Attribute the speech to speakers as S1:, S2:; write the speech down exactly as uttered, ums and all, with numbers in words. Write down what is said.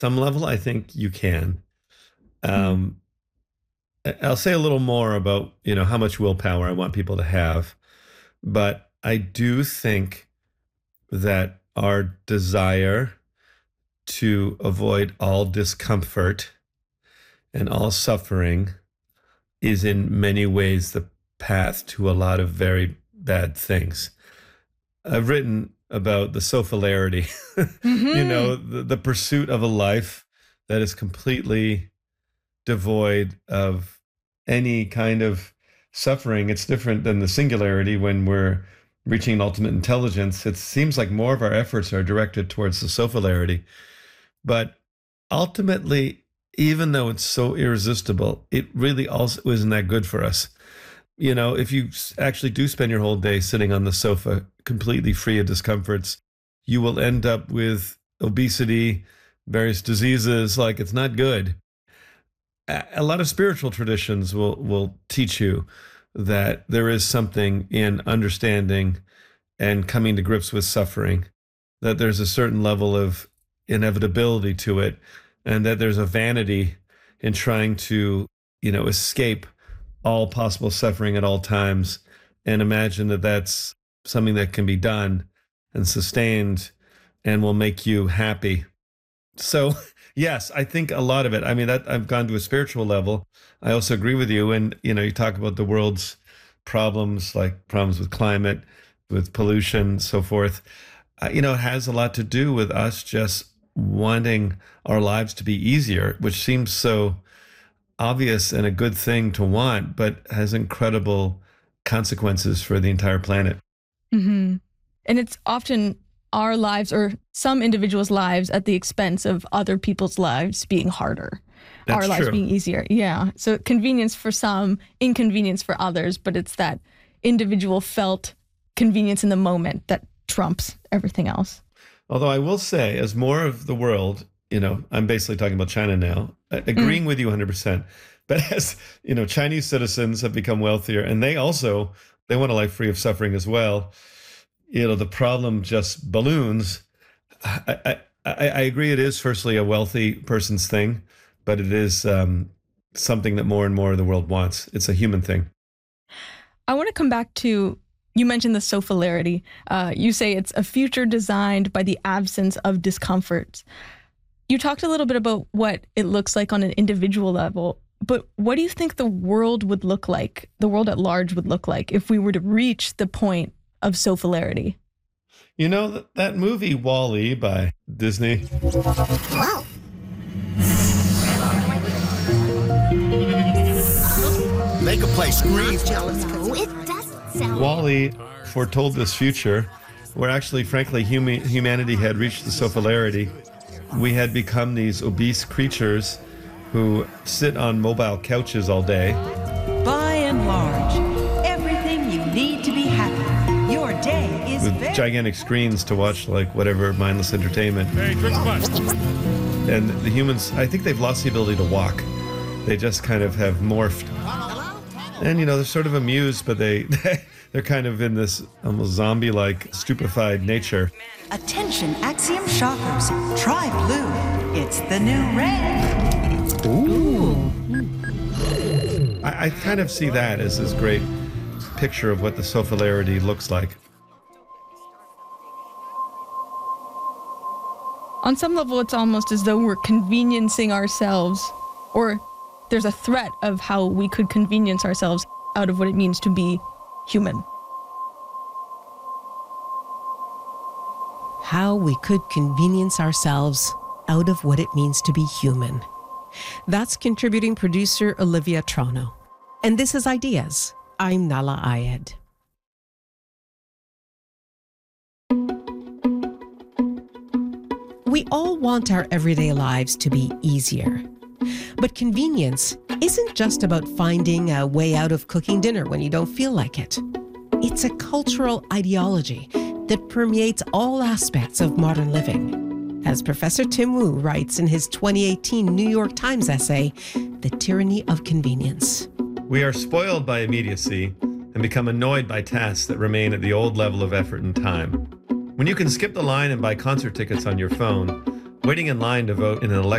S1: some level, I think you can.
S2: Mm.
S1: Um, I- I'll say a little more about, you know, how much willpower I want people to have, but I do think that our desire to avoid all discomfort and all suffering is in many ways the path to a lot of very bad things. I've written about the sophilarity, you
S2: Hmm.
S1: know, the, the pursuit of a life that is completely devoid of any kind of suffering. It's different than the singularity when we're reaching ultimate intelligence. It seems like more of our efforts are directed towards the sophilarity. But ultimately, even though it's so irresistible, it really also isn't that good for us. You know, if you actually do spend your whole day sitting on the sofa, completely free of discomforts, you will end up with obesity, various diseases. Like, it's not good. A lot of spiritual traditions will will teach you that there is something in understanding and coming to grips with suffering, that there's a certain level of inevitability to it, and that there's a vanity in trying to, you know, escape all possible suffering at all times and imagine that that's something that can be done and sustained and will make you happy. So, yes, I think a lot of it. I mean, that I've gone to a spiritual level. I also agree with you. And, you know, you talk about the world's problems, like problems with climate, with pollution, so forth. Uh, you know, it has a lot to do with us just wanting our lives to be easier, which seems so obvious and a good thing to want, but has incredible consequences for the entire planet.
S2: Hmm. And it's often our lives or some individuals' lives at the expense of other people's lives being harder, our
S1: That's
S2: lives
S1: true.
S2: being easier. Yeah. So convenience for some, inconvenience for others, but it's that individual felt convenience in the moment that trumps everything else.
S1: Although I will say, as more of the world, you know, I'm basically talking about China now, a-
S2: Mm.
S1: agreeing with you one hundred percent. But as, you know, Chinese citizens have become wealthier and they also, they want a life free of suffering as well. You know, the problem just balloons. I, I, I I agree it is firstly a wealthy person's thing, but it is um, something that more and more of the world wants. It's a human thing.
S2: I want to come back to you mentioned the sophilarity. Uh, you say it's a future designed by the absence of discomfort. You talked a little bit about what it looks like on an individual level, but what do you think the world would look like, the world at large would look like if we were to reach the point of sophilarity?
S1: You know, th- that movie Wall-E by Disney,
S3: Wow.
S4: Make a place scream.
S3: Jealous, 'cause it doesn't sound.
S1: Wall-E foretold this future where actually, frankly, humi- humanity had reached the sophilarity. We had become these obese creatures who sit on mobile couches all day.
S5: By and large, everything you need to be happy. Your day is
S1: With
S5: very
S1: gigantic screens to watch, like, whatever mindless entertainment. And the humans, I think they've lost the ability to walk. They just kind of have morphed. And, you know, they're sort of amused, but they, they're kind of in this almost zombie-like, stupefied nature.
S5: Attention Axiom shoppers. Try blue. It's the new red.
S1: I, I kind of see that as this great picture of what the sophilarity looks like.
S2: On some level, it's almost as though we're conveniencing ourselves, or there's a threat of how we could convenience ourselves out of what it means to be human.
S6: How we could convenience ourselves out of what it means to be human. That's contributing producer Olivia Trono. And this is Ideas. I'm Nala Ayed. We all want our everyday lives to be easier. But convenience isn't just about finding a way out of cooking dinner when you don't feel like it. It's a cultural ideology that permeates all aspects of modern living. As Professor Tim Wu writes in his twenty eighteen New York Times essay, The Tyranny of Convenience.
S1: We are spoiled by immediacy and become annoyed by tasks that remain at the old level of effort and time. When you can skip the line and buy concert tickets on your phone, waiting in line to vote in an election